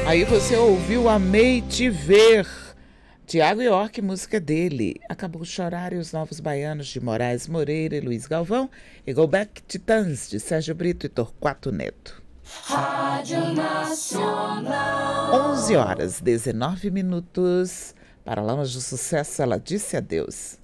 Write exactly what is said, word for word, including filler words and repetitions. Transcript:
Aí você ouviu Amei Te Ver, Tiago York, música dele. Acabou Chorar e os Novos Baianos, de Moraes Moreira e Luiz Galvão. E Go Back Titãs, de Sérgio Brito e Torquato Neto. Rádio Nacional. onze horas, dezenove minutos. Paralamas do Sucesso, Ela Disse Adeus.